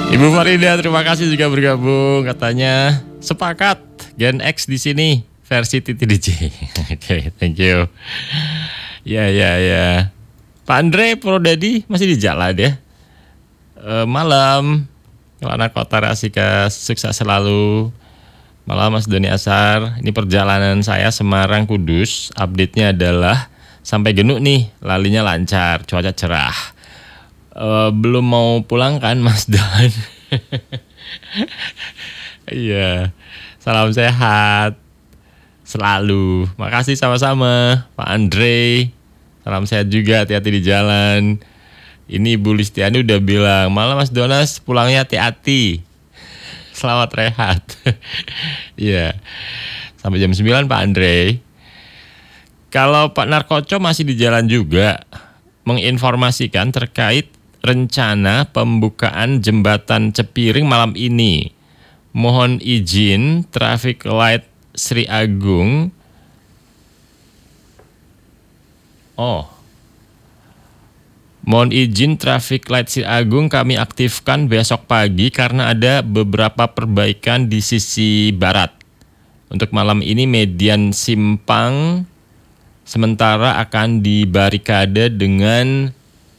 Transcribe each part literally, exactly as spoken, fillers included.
Ibu Farida, terima kasih juga bergabung. Katanya sepakat Gen X di sini versi Titi D J. Oke, okay, thank you. Ya, ya, ya. Pak Andre Prodadi masih di jalan ya. E, malam, Kelana Kota Rasika, sukses selalu. Malam Mas Doni Asar. Ini perjalanan saya Semarang Kudus. Update-nya adalah sampai Genuk nih, lalinya lancar, cuaca cerah. Uh, belum mau pulang kan Mas Don? Iya, salam sehat selalu. Makasih sama-sama Pak Andre. Salam sehat juga, hati-hati di jalan. Ini Ibu Listiani udah bilang, malam Mas Donas pulangnya hati-hati. Selamat rehat. Iya, sampai jam sembilan Pak Andre. Kalau Pak Narkoco masih di jalan juga, menginformasikan terkait rencana pembukaan jembatan Cepiring malam ini. Mohon izin traffic light Sri Agung. Oh. Mohon izin traffic light Sri Agung kami aktifkan besok pagi karena ada beberapa perbaikan di sisi barat. Untuk malam ini median simpang sementara akan dibarikade dengan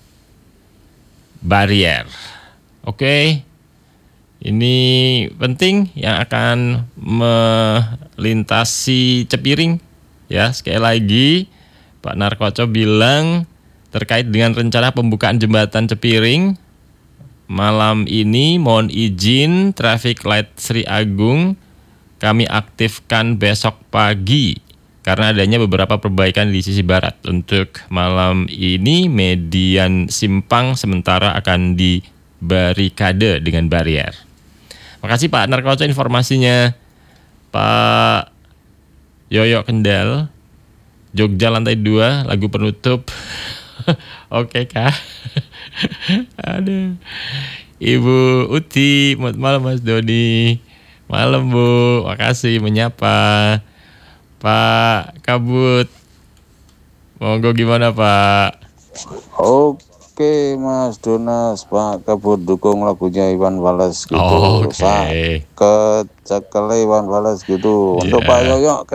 barier. Oke. Ini penting yang akan melintasi Cepiring. Ya, sekali lagi Pak Narkoco bilang terkait dengan rencana pembukaan jembatan Cepiring malam ini mohon izin traffic light Sri Agung kami aktifkan besok pagi. Karena adanya beberapa perbaikan di sisi barat. Untuk malam ini median simpang sementara akan dibarikade dengan barier. Makasih Pak Narkoco informasinya. Pak Yoyo Kendal, Jogja lantai dua, lagu penutup. Oke kah? Aduh. Ibu Uti, malam Mas Doni. Malam Bu, makasih menyapa. Pak Kabut, monggo gimana Pak? Oke Mas Donas, Pak Kabut dukung lagunya Iwan Fals gitu. Oh, oke. Okay. Kecekele Iwan Fals gitu. Yeah. Untuk Pak Yoyo